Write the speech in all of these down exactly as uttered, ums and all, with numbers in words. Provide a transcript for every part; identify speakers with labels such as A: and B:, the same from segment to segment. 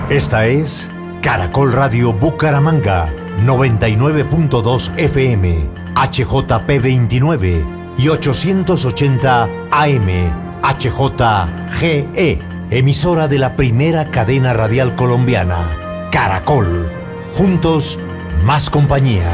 A: Esta es Caracol Radio Bucaramanga, noventa y nueve punto dos F M, H J P veintinueve y ochocientos ochenta A M, H J G E, emisora de la primera cadena radial colombiana, Caracol. Juntos, más compañía.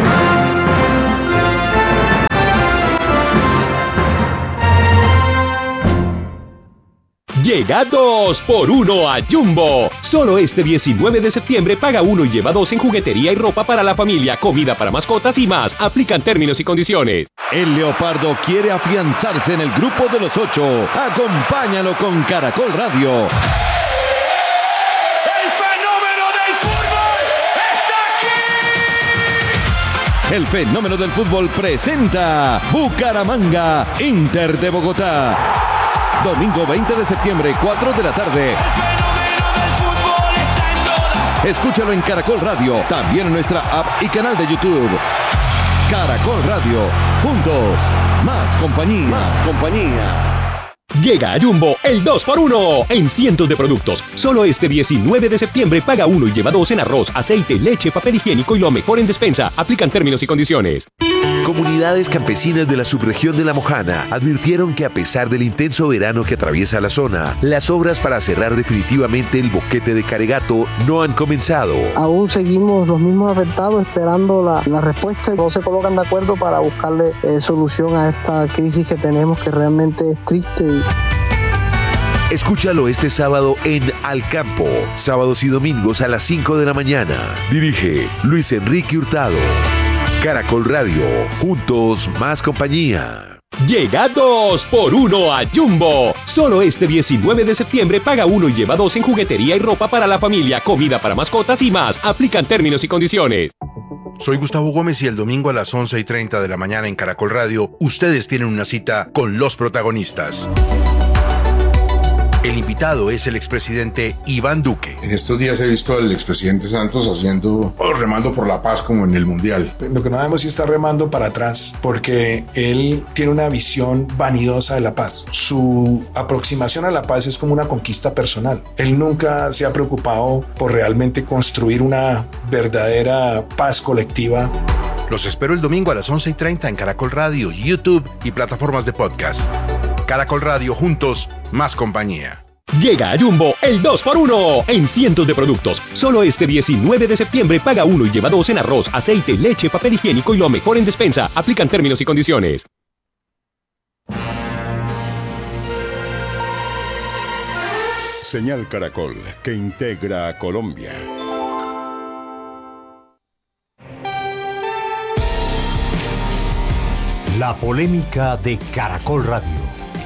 B: Llega dos por uno a Jumbo. Solo este diecinueve de septiembre paga uno y lleva dos en juguetería y ropa para la familia, comida para mascotas y más. Aplican términos y condiciones.
C: El Leopardo quiere afianzarse en el grupo de los ocho. Acompáñalo con Caracol Radio.
D: ¡El fenómeno del fútbol está aquí!
C: El fenómeno del fútbol presenta Bucaramanga, Inter de Bogotá. Domingo veinte de septiembre, cuatro de la tarde.
D: El fenómeno del fútbol está en todas.
C: Escúchalo en Caracol Radio, también en nuestra app y canal de YouTube. Caracol Radio, juntos, más compañía. Más compañía.
B: Llega a Jumbo el dos por uno en cientos de productos. Solo este diecinueve de septiembre paga uno y lleva dos en arroz, aceite, leche, papel higiénico y lo mejor en despensa. Aplican términos y condiciones.
E: Comunidades campesinas de la subregión de La Mojana advirtieron que a pesar del intenso verano que atraviesa la zona, las obras para cerrar definitivamente el boquete de Caregato no han comenzado.
F: Aún seguimos los mismos afectados esperando la, la respuesta. No se colocan de acuerdo para buscarle eh, solución a esta crisis que tenemos, que realmente es triste.
E: Escúchalo este sábado en Al Campo, sábados y domingos a las cinco de la mañana. Dirige Luis Enrique Hurtado. Caracol Radio, juntos más compañía.
B: Llega dos por uno a Jumbo. Solo este diecinueve de septiembre paga uno y lleva dos en juguetería y ropa para la familia, comida para mascotas y más. Aplican términos y condiciones.
G: Soy Gustavo Gómez y el domingo a las once y treinta de la mañana en Caracol Radio, ustedes tienen una cita con los protagonistas. El invitado es el expresidente Iván Duque.
H: En estos días he visto al expresidente Santos haciendo, oh, remando por la paz como en el Mundial.
I: Lo que no vemos es estar remando para atrás, porque él tiene una visión vanidosa de la paz. Su aproximación a la paz es como una conquista personal. Él nunca se ha preocupado por realmente construir una verdadera paz colectiva.
G: Los espero el domingo a las once y treinta en Caracol Radio, YouTube y plataformas de podcast. Caracol Radio, juntos, más compañía.
B: Llega a Jumbo el dos por uno en cientos de productos. Solo este diecinueve de septiembre paga uno y lleva dos en arroz, aceite, leche, papel higiénico y lo mejor en despensa. Aplican términos y condiciones.
J: Señal Caracol, que integra a Colombia.
A: La polémica de Caracol Radio.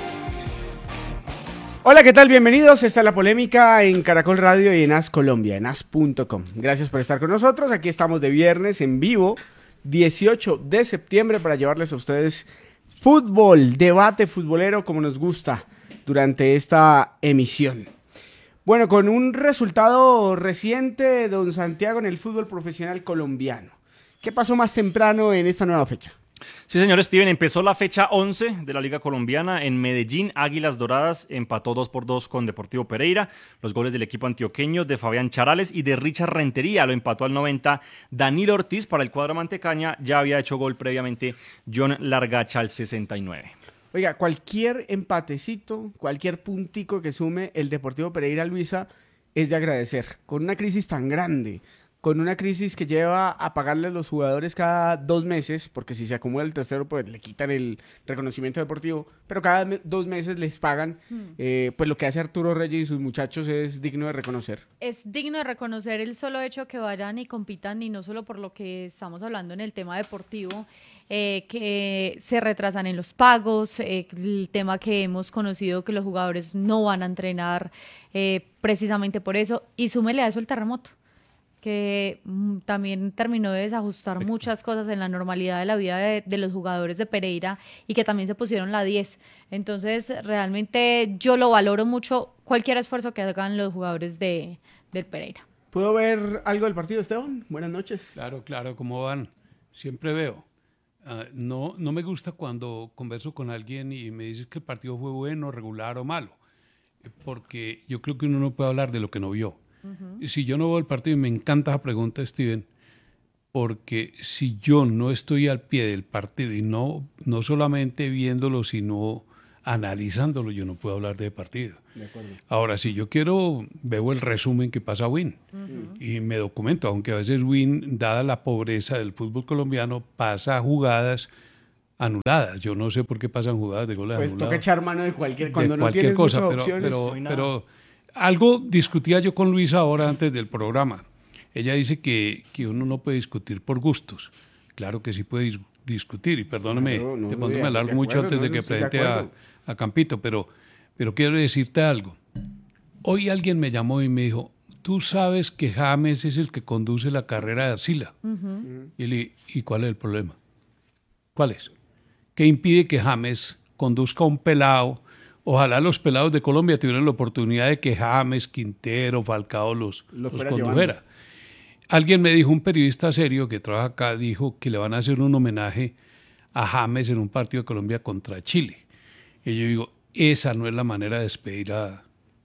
K: Hola, ¿qué tal? Bienvenidos. Esta es la polémica en Caracol Radio y en As Colombia, en as punto com. Gracias por estar con nosotros. Aquí estamos de viernes en vivo, dieciocho de septiembre, para llevarles a ustedes fútbol, debate futbolero como nos gusta durante esta emisión. Bueno, con un resultado reciente, don Santiago, en el fútbol profesional colombiano. ¿Qué pasó más temprano en esta nueva fecha?
L: Sí, señor Steven, empezó la fecha once de la Liga Colombiana en Medellín. Águilas Doradas empató dos por dos con Deportivo Pereira. Los goles del equipo antioqueño de Fabián Charales y de Richard Rentería lo empató al noventa Danilo Ortiz. Para el cuadro mantecaña ya había hecho gol previamente John Largacha al sesenta y nueve.
K: Oiga, cualquier empatecito, cualquier puntico que sume el Deportivo Pereira, Luisa, es de agradecer. Con una crisis tan grande, con una crisis que lleva a pagarle a los jugadores cada dos meses, porque si se acumula el tercero, pues le quitan el reconocimiento deportivo, pero cada me- dos meses les pagan, hmm. eh, pues lo que hace Arturo Reyes y sus muchachos es digno de reconocer.
M: Es digno de reconocer el solo hecho que vayan y compitan, y no solo por lo que estamos hablando en el tema deportivo, eh, que se retrasan en los pagos, eh, el tema que hemos conocido que los jugadores no van a entrenar eh, precisamente por eso, y súmele a eso el terremoto, que mm, también terminó de desajustar muchas cosas en la normalidad de la vida de, de los jugadores de Pereira, y que también se pusieron la diez. Entonces, realmente yo lo valoro mucho, cualquier esfuerzo que hagan los jugadores de, del Pereira.
K: ¿Puedo ver algo del partido, Esteban? Buenas noches.
N: Claro, claro, ¿cómo van? Siempre veo. Uh, no, no me gusta cuando converso con alguien y me dice que el partido fue bueno, regular o malo, porque yo creo que uno no puede hablar de lo que no vio. Uh-huh. Si yo no veo el partido, y me encanta esa pregunta, Steven, porque si yo no estoy al pie del partido y no, no solamente viéndolo, sino analizándolo, yo no puedo hablar de partido.
K: De acuerdo.
N: Ahora, si yo quiero, veo el resumen que pasa a Win uh-huh. y me documento, aunque a veces Win, dada la pobreza del fútbol colombiano, pasa jugadas anuladas. Yo no sé por qué pasan jugadas de goles
K: pues
N: anulados.
K: Pues toca echar mano de cualquier, cuando
N: de
K: no
N: cualquier
K: tienes
N: cosa,
K: muchas
N: pero,
K: opciones.
N: Pero,
K: no
N: pero algo discutía yo con Luisa ahora antes del programa. Ella dice que, que uno no puede discutir por gustos. Claro que sí puede dis- discutir, y perdóname,
K: no, no,
N: de
K: no,
N: pronto
K: de,
N: me alargo
K: de
N: mucho
K: acuerdo,
N: antes de
K: no,
N: que
K: no
N: presente a, a Campito, pero, pero quiero decirte algo. Hoy alguien me llamó y me dijo, tú sabes que James es el que conduce la carrera de Arcila. Uh-huh. Y le dije, ¿y cuál es el problema? ¿Cuál es? ¿Qué impide que James conduzca un pelado? Ojalá los pelados de Colombia tuvieran la oportunidad de que James, Quintero, Falcao los,
K: Lo
N: los condujera. Llevando. Alguien me dijo, un periodista serio que trabaja acá, dijo que le van a hacer un homenaje a James en un partido de Colombia contra Chile. Y yo digo, esa no es la manera de despedir a,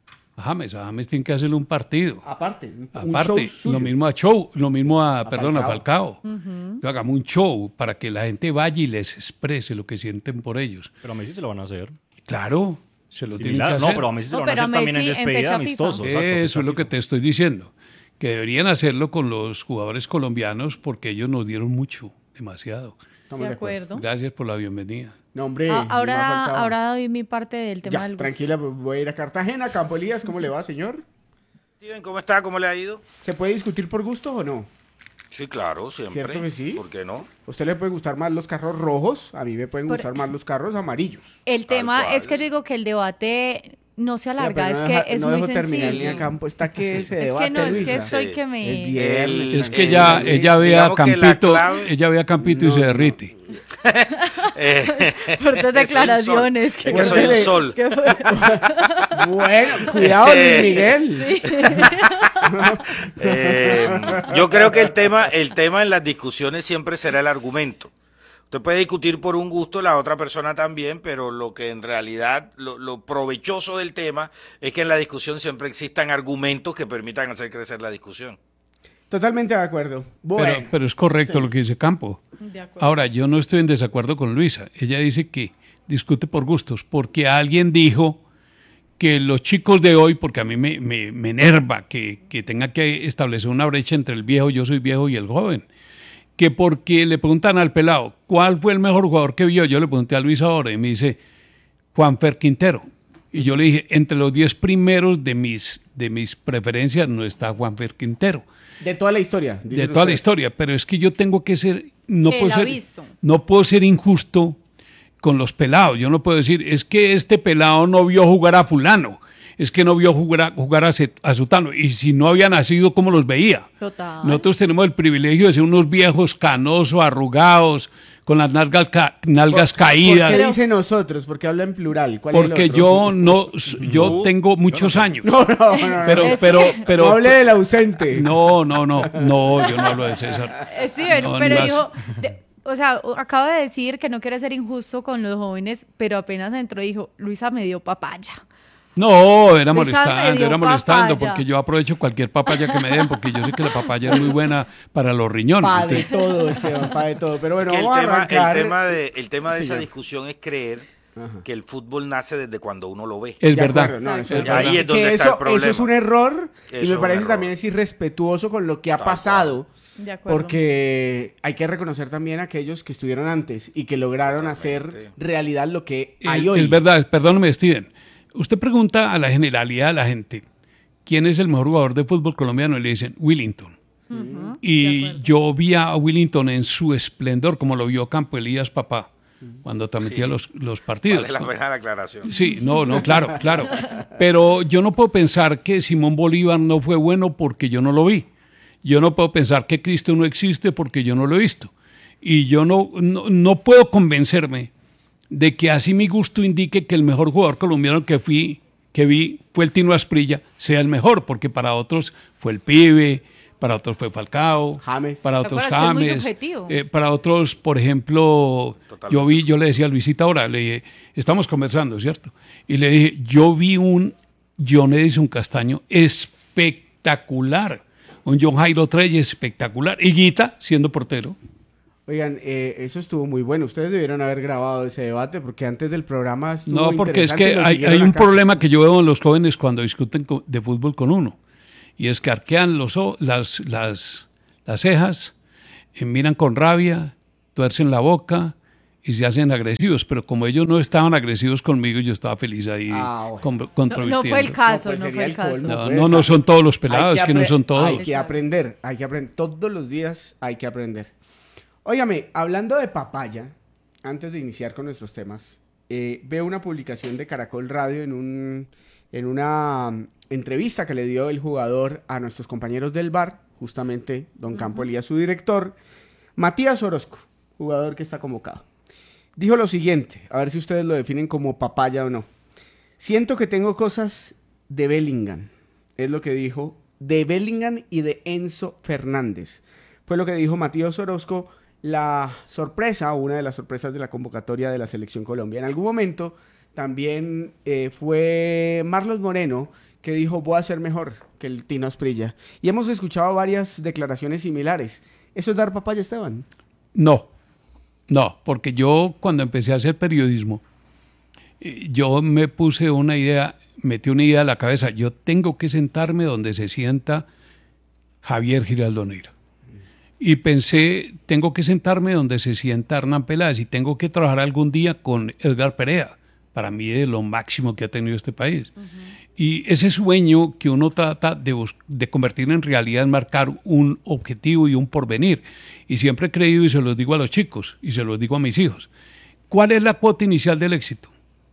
N: a James. A James tienen que hacerle un partido.
K: Aparte, un
N: Aparte,
K: show suyo.
N: lo mismo a Show, lo mismo a,
K: a
N: perdón,
K: Falcao.
N: a Falcao.
M: Uh-huh.
N: Hagamos un show para que la gente vaya y les exprese lo que sienten por ellos.
L: Pero a Messi se lo van a hacer.
N: Claro, se lo tienen
L: Similar,
N: que hacer.
L: No, pero a Messi se
M: no,
L: lo van a hacer
M: Messi
L: también en despedida
M: en
L: amistoso.
N: Exacto,
L: exacto,
N: Eso es lo que te estoy diciendo. Que deberían hacerlo con los jugadores colombianos porque ellos nos dieron mucho, demasiado.
M: De acuerdo.
N: Gracias por la bienvenida.
K: No, hombre,
M: A- ahora,
K: no me ha faltado.
M: ahora doy mi parte del tema
K: Ya,
M: del gusto.
K: tranquila, voy a ir a Cartagena. Campo Elías, ¿cómo le va, señor?
O: Steven, ¿cómo está? ¿Cómo le ha ido?
K: ¿Se puede discutir por gusto o no?
O: Sí, claro, siempre.
K: ¿Cierto que sí?
O: ¿Por qué no?
K: ¿A usted le puede gustar más los carros rojos? A mí me pueden
M: Por-
K: gustar más los carros amarillos.
M: El
O: Tal
M: tema
O: cual.
M: es que yo digo que el debate no se alarga,
K: Mira,
M: es
K: pero
M: que
K: no deja-
M: es
K: no
M: muy
K: dejo terminar
M: sencillo.
K: ni a Campo, está que
M: Es
K: se
M: que
K: debate,
M: no, es que
K: Luisa.
M: estoy
O: Sí.
M: que me...
K: Es viernes.
N: Es que
O: Eh,
N: ella, ella ve a
O: digamos que la
N: Campito,
O: clave-
N: ella ve a Campito y
K: No,
N: se
K: no.
N: derrite.
O: Eh,
M: Fuertes declaraciones.
O: Es que soy un sol.
M: ¿Qué fue?
K: Bueno, cuidado, Luis Miguel.
M: Sí.
O: Eh, yo creo que el tema, el tema en las discusiones siempre será el argumento. Usted puede discutir por un gusto, la otra persona también, pero lo que en realidad, lo, lo provechoso del tema es que en la discusión siempre existan argumentos que permitan hacer crecer la discusión.
K: Totalmente de acuerdo. Bueno,
N: Pero, pero es correcto
K: sí.
N: lo que dice Campo.
M: De acuerdo.
N: Ahora, yo no estoy en desacuerdo con Luisa. Ella dice que discute por gustos, porque alguien dijo que los chicos de hoy, porque a mí me, me, me enerva que, que tenga que establecer una brecha entre el viejo, yo soy viejo, y el joven, que porque le preguntan al pelado, ¿cuál fue el mejor jugador que vio? Yo le pregunté a Luis ahora y me dice, Juanfer Quintero. Y yo le dije, entre los diez primeros de mis, de mis preferencias no está Juanfer Quintero.
K: de toda la historia.
N: De
K: dicen
N: toda la
K: ustedes.
N: historia, pero es que yo tengo que ser, no
M: Que
N: puedo
M: la ha
N: ser,
M: visto.
N: no puedo ser injusto con los pelados. Yo no puedo decir, es que este pelado no vio jugar a fulano, es que no vio jugar a, jugar a, Se- a sutano, y si no había nacido, ¿cómo los veía?
M: Total.
N: Nosotros tenemos el privilegio de ser unos viejos canosos, arrugados, con las nalgas, ca- nalgas
K: ¿Por
N: caídas.
K: qué dice nosotros? Porque habla en plural. ¿Cuál es el
N: Porque
K: otro?
N: yo no, yo tengo muchos años.
K: No, no, no, no.
N: Pero,
M: Es
N: pero,
M: que-
N: pero,
K: no hable del ausente.
N: no, no, no, no, yo no hablo de César.
M: Eh, sí, pero,
N: No,
M: pero
N: no
M: dijo, de- o sea, acaba de decir que no quiere ser injusto con los jóvenes, pero apenas entró y dijo, Luisa me dio papaya.
N: No, era
M: Luisa me
N: molestando,
M: dio
N: era molestando,
M: papaya.
N: porque yo aprovecho cualquier papaya que me den, porque yo sé que la papaya es muy buena para los riñones.
K: Pa' de
N: Entonces,
K: todo, Esteban, pa' de todo. Pero bueno,
O: Que el,
K: vamos a
O: tema,
K: arrancar.
O: el tema de, el tema de
K: Sí,
O: esa
K: señor.
O: discusión es creer
K: Ajá.
O: que el fútbol nace desde cuando uno lo ve.
N: es
K: De
N: verdad.
K: acuerdo, no, eso
M: Y
K: es
O: ahí
K: verdad.
O: es donde
K: Que
O: está
K: eso,
O: el problema.
K: eso es un error
O: Eso
K: y
O: es
K: me
O: un
K: parece
O: error.
K: también es irrespetuoso con lo que ha
O: Tal
K: pasado.
M: De acuerdo.
K: Porque hay que reconocer también a aquellos que estuvieron antes y que lograron hacer
O: Totalmente.
K: realidad lo que
N: Es,
K: hay hoy.
N: es verdad, perdóname, Steven. Usted pregunta a la generalidad de la gente, ¿quién es el mejor jugador de fútbol colombiano? Y le dicen, Willington.
M: Ujú, de
N: Y
M: acuerdo.
N: yo vi a Willington en su esplendor, como lo vio Campo Elías papá, cuando transmitía
O: Sí.
N: los, los partidos.
O: Vale la pena la aclaración.
N: Sí, no, no, claro, claro. Pero yo no puedo pensar que Simón Bolívar no fue bueno porque yo no lo vi. Yo no puedo pensar que Cristo no existe porque yo no lo he visto. Y yo no, no, no puedo convencerme de que así mi gusto indique que el mejor jugador colombiano que fui, que vi fue el Tino Asprilla, sea el mejor, porque para otros fue el Pibe, para otros fue Falcao,
K: James.
N: para
M: ¿Te
N: otros
M: acuerdas que es muy
N: James,
M: subjetivo?
N: eh, para otros, por ejemplo,
O: Totalmente.
N: yo vi, yo le decía a Luisita ahora, le dije, estamos conversando, ¿cierto? Y le dije, yo vi un John Edison Castaño espectacular. espectacular. Un John Jairo Treyes espectacular. Y Guita siendo portero.
K: Oigan, eh, eso estuvo muy bueno. Ustedes debieron haber grabado ese debate porque antes del programa estuvo
N: No, porque es que
K: lo
N: hay,
K: siguieron
N: hay un
K: acá.
N: problema que yo veo en los jóvenes cuando discuten co- de fútbol con uno. Y es que arquean los, o- las, las, las cejas, y miran con rabia, tuercen la boca y se hacen agresivos. Pero como ellos no estaban agresivos conmigo, yo estaba feliz ahí
K: Ah, bueno.
N: con-
M: No,
N: controvirtiendo.
M: no fue el caso,
K: pues
M: no,
K: sería
M: fue el
K: el
M: caso.
K: colmo.
N: No,
K: pues,
N: no, no son todos los pelados,
K: Hay
N: es que no
K: apre-
N: son todos.
K: Hay que aprender, hay que aprender. Todos los días hay que aprender. Óigame, hablando de papaya, antes de iniciar con nuestros temas, eh, veo una publicación de Caracol Radio en, un, en una um, entrevista que le dio el jugador a nuestros compañeros del bar, justamente don Campo Elías, su director, Matías Orozco, jugador que está convocado. Dijo lo siguiente, a ver si ustedes lo definen como papaya o no. Siento que tengo cosas de Bellingham, es lo que dijo, de Bellingham y de Enzo Fernández. Fue lo que dijo Matías Orozco, la sorpresa, o una de las sorpresas de la convocatoria de la Selección Colombia. En algún momento también eh, fue Marlos Moreno que dijo, voy a ser mejor que el Tino Asprilla. Y hemos escuchado varias declaraciones similares. ¿Eso es dar papaya, Esteban?
N: No, no, porque yo cuando empecé a hacer periodismo, eh, yo me puse una idea, metí una idea a la cabeza, yo tengo que sentarme donde se sienta Javier Giraldo Neira. Y pensé, tengo que sentarme donde se sienta Hernán Peláez y tengo que trabajar algún día con Edgar Perea. Para mí es lo máximo que ha tenido este país. Uh-huh. Y ese sueño que uno trata de, de convertir en realidad es marcar un objetivo y un porvenir. Y siempre he creído, y se los digo a los chicos, y se los digo a mis hijos, ¿cuál es la cuota inicial del éxito?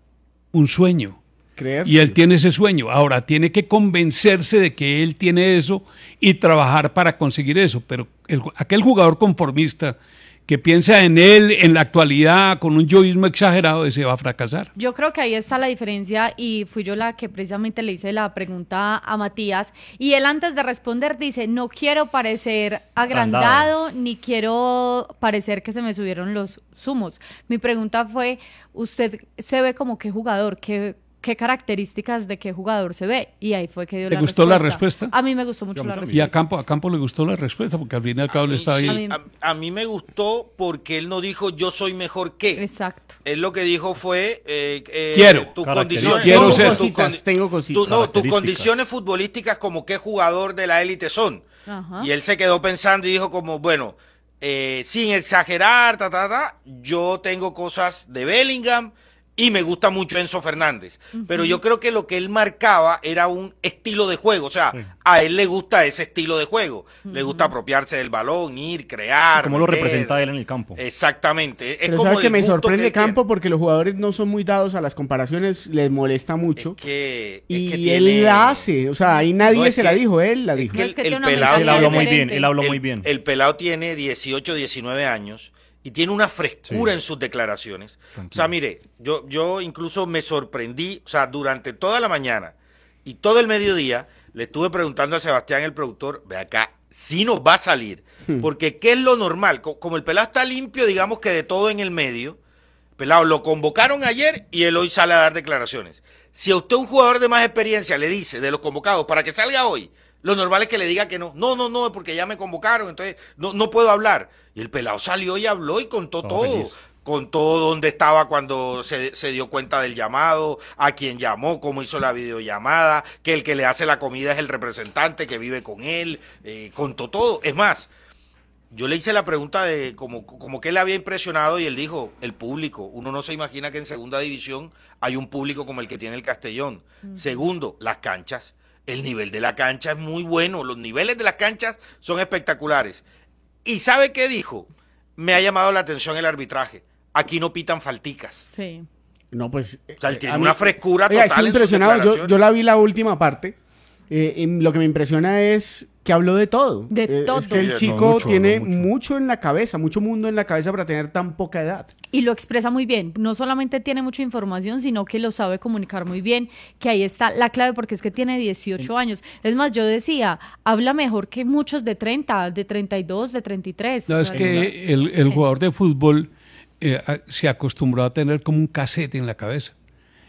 N: Un sueño.
K: Creer.
N: Y él tiene ese sueño. Ahora, tiene que convencerse de que él tiene eso y trabajar para conseguir eso. Pero el, aquel jugador conformista que piensa en él en la actualidad con un yoísmo exagerado, ese va a fracasar.
M: Yo creo que ahí está la diferencia y fui yo la que precisamente le hice la pregunta a Matías y él antes de responder dice, no quiero parecer agrandado, agrandado. ni quiero parecer que se me subieron los humos. Mi pregunta fue, ¿usted se ve como qué jugador, qué ¿Qué características de qué jugador se ve? Y ahí fue que dio
N: ¿Le
M: la
N: gustó
M: respuesta.
N: la respuesta?
M: A mí me gustó mucho la respuesta.
N: Y a Campo, a Campo le gustó la respuesta, porque al fin y al cabo le estaba
O: sí,
N: ahí.
O: A, a mí me gustó porque él no dijo yo soy mejor que.
M: Exacto.
O: Él lo que dijo fue eh, eh,
N: quiero.
O: tus condiciones.
N: Quiero
O: no,
N: ser.
O: Tu
K: cositas, tengo cositas.
O: Tu, no, tus condiciones futbolísticas como qué jugador de la élite son.
M: Ajá.
O: Y él se quedó pensando y dijo como, bueno, eh, sin exagerar, ta, ta, ta, yo tengo cosas de Bellingham, y me gusta mucho Enzo Fernández. Uh-huh. Pero yo creo que lo que él marcaba era un estilo de juego. O sea, sí. a él le gusta ese estilo de juego. Uh-huh. Le gusta apropiarse del balón, ir, crear.
L: ¿Cómo lo representa él en el campo?
O: Exactamente. Es
K: Pero
O: como
K: ¿sabes que me sorprende
O: que
K: Campo? Tiene. Porque los jugadores no son muy dados a las comparaciones, les molesta mucho.
O: Es que,
K: y
O: es que
K: él
O: tiene...
K: la hace. O sea, ahí nadie
O: no,
K: se
O: que,
K: la dijo, él la dijo.
O: Es que
M: el, es que
O: el, el
M: pelado
L: él habló muy bien, él habló
O: el,
L: muy bien.
O: El pelado tiene dieciocho, diecinueve años. Y tiene una frescura sí. en sus declaraciones. Tranquilo. O sea, mire, yo, yo incluso me sorprendí, o sea, durante toda la mañana y todo el mediodía le estuve preguntando a Sebastián, el productor, ve acá, si nos va a salir. Hmm. Porque ¿qué es lo normal? Como el pelado está limpio, digamos que de todo en el medio, pelado, lo convocaron ayer y él hoy sale a dar declaraciones. Si a usted un jugador de más experiencia le dice de los convocados para que salga hoy, lo normal es que le diga que no. No, no, no, porque ya me convocaron, entonces no, no puedo hablar. Y el pelado salió y habló y contó todo. todo. Contó dónde estaba cuando se, se dio cuenta del llamado, a quién llamó, cómo hizo la videollamada, que el que le hace la comida es el representante que vive con él. Eh, contó todo. Es más, yo le hice la pregunta de como, como que él había impresionado y él dijo, el público. Uno no se imagina que en segunda división hay un público como el que tiene el Castellón. Uh-huh. Segundo, las canchas. El nivel de la cancha es muy bueno, los niveles de las canchas son espectaculares. ¿Y sabe qué dijo? Me ha llamado la atención el arbitraje. Aquí no pitan falticas.
M: Sí.
K: No, pues...
O: O sea, él tiene una frescura
K: oiga,
O: total
K: estoy impresionado. Yo, yo la vi la última parte. Eh, y lo que me impresiona es que habló de todo.
M: De
K: eh,
M: todo.
K: Es que el chico
L: no, mucho,
K: tiene
L: no, mucho.
K: mucho en la cabeza, mucho mundo en la cabeza para tener tan poca edad.
M: Y lo expresa muy bien. No solamente tiene mucha información, sino que lo sabe comunicar muy bien, que ahí está la clave, porque es que tiene dieciocho sí. años. Es más, yo decía, habla mejor que muchos de treinta, de treinta y dos, de treinta y tres.
N: No, es que el, el jugador de fútbol eh, se acostumbró a tener como un cassette en la cabeza.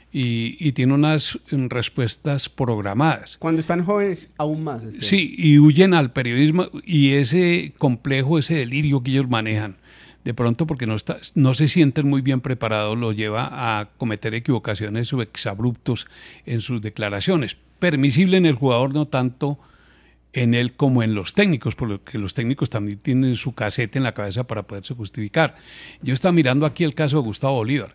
N: y, y tiene unas respuestas programadas.
K: Cuando están jóvenes, aún más. Esteban.
N: Sí, y huyen al periodismo y ese complejo, ese delirio que ellos manejan, de pronto porque no, está, no se sienten muy bien preparados, lo lleva a cometer equivocaciones o exabruptos en sus declaraciones. Permisible en el jugador, no tanto en él como en los técnicos, porque los técnicos también tienen su casete en la cabeza para poderse justificar. Yo estaba mirando aquí el caso de Gustavo Bolívar.